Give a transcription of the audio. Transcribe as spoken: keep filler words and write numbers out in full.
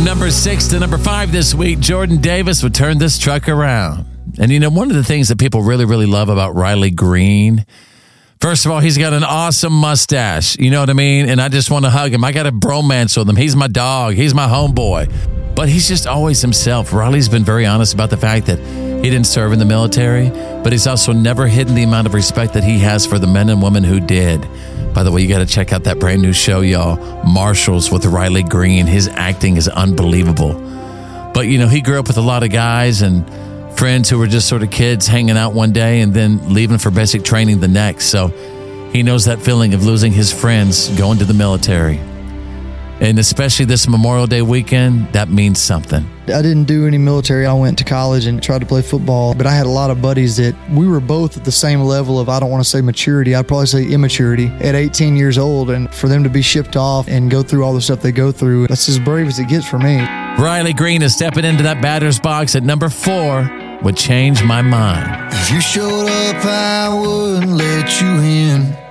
number six to number five this week, Jordan Davis would turn this truck around. And, you know, one of the things that people really, really love about Riley Green, first of all, he's got an awesome mustache. You know what I mean? And I just want to hug him. I got a bromance with him. He's my dog. He's my homeboy. But he's just always himself. Riley's been very honest about the fact that he didn't serve in the military, but he's also never hidden the amount of respect that he has for the men and women who did. By the way, you got to check out that brand new show, y'all, Marshals with Riley Green. His acting is unbelievable. But, you know, he grew up with a lot of guys and friends who were just sort of kids hanging out one day and then leaving for basic training the next. So he knows that feeling of losing his friends going to the military. And especially this Memorial Day weekend, that means something. I didn't do any military. I went to college and tried to play football, but I had a lot of buddies that we were both at the same level of, I don't want to say maturity, I'd probably say immaturity at eighteen years old. And for them to be shipped off and go through all the stuff they go through, that's as brave as it gets for me. Riley Green is stepping into that batter's box at number four. Would change my mind. If you showed up, I wouldn't let you in.